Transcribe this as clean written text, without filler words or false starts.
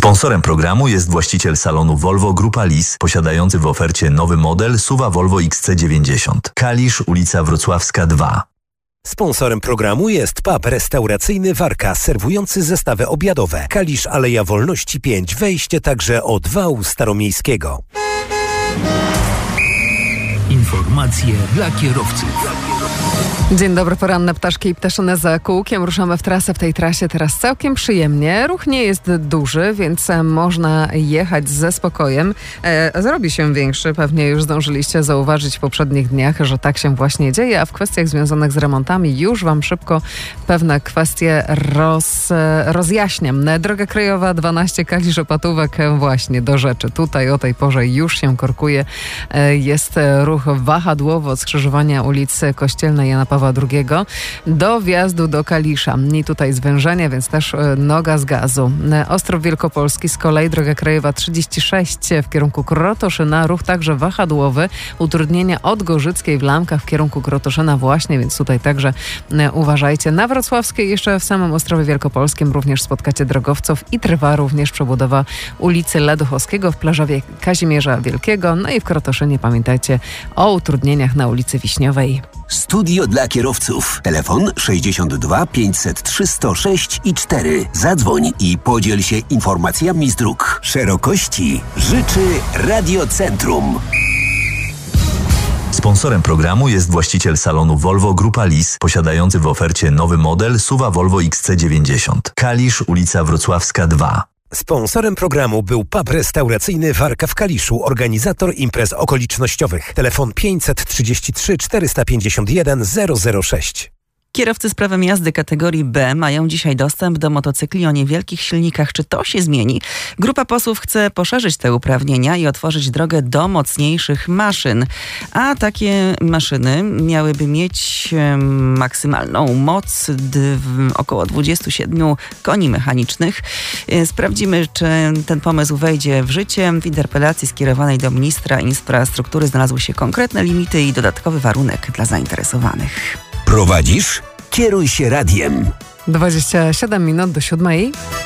Sponsorem programu jest właściciel salonu Volvo Grupa Lis, posiadający w ofercie nowy model SUV Volvo XC90. Kalisz, ulica Wrocławska 2. Sponsorem programu jest pub restauracyjny Warka, serwujący zestawy obiadowe. Kalisz, Aleja Wolności 5, wejście także od wału staromiejskiego. Informacje dla kierowców. Dzień dobry, poranne ptaszki i ptaszyne za kółkiem. Ruszamy w trasę. W tej trasie teraz całkiem przyjemnie. Ruch nie jest duży, więc można jechać ze spokojem. Zrobi się większy. Pewnie już zdążyliście zauważyć w poprzednich dniach, że tak się właśnie dzieje, a w kwestiach związanych z remontami już Wam szybko pewne kwestie rozjaśniam. Droga krajowa 12 Kalisz-Opatówek, właśnie do rzeczy. Tutaj o tej porze już się korkuje. Jest ruch wahadłowo od skrzyżowania ulicy Kościelnej Jana Pawła II do wjazdu do Kalisza. I tutaj zwężenie, więc też noga z gazu. Ostrów Wielkopolski z kolei droga krajowa 36 w kierunku Krotoszyna. Ruch także wahadłowy. Utrudnienia od Gorzyckiej w Lamkach w kierunku Krotoszyna właśnie, więc tutaj także uważajcie. Na Wrocławskiej jeszcze w samym Ostrowie Wielkopolskim również spotkacie drogowców i trwa również przebudowa ulicy Leduchowskiego w Plażowie Kazimierza Wielkiego. No i w Krotoszynie pamiętajcie o utrudnieniach na ulicy Wiśniowej. Studio dla kierowców. Telefon 62 503 106 i 4. Zadzwoń i podziel się informacjami z dróg. Szerokości życzy Radiocentrum. Sponsorem programu jest właściciel salonu Volvo Grupa Lis, posiadający w ofercie nowy model SUV Volvo XC90. Kalisz, ulica Wrocławska 2. Sponsorem programu był pub restauracyjny Warka w Kaliszu, organizator imprez okolicznościowych. Telefon 533 451 006. Kierowcy z prawem jazdy kategorii B mają dzisiaj dostęp do motocykli o niewielkich silnikach. Czy to się zmieni? Grupa posłów chce poszerzyć te uprawnienia i otworzyć drogę do mocniejszych maszyn. A takie maszyny miałyby mieć maksymalną moc około 27 koni mechanicznych. Sprawdzimy, czy ten pomysł wejdzie w życie. W interpelacji skierowanej do ministra infrastruktury znalazły się konkretne limity i dodatkowy warunek dla zainteresowanych. Prowadzisz? Kieruj się radiem. 27 minut do 7.